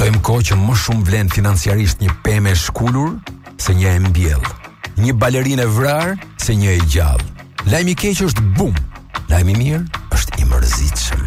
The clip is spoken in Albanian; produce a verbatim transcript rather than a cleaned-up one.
Jetojmë kohë që më shumë vlen financiarisht një pemë e shkullur se një e mbjell. Një balerinë e vrarë se një e gjallë. Lajmi i keq është bum. Lajmi i mirë është i mërzitshëm.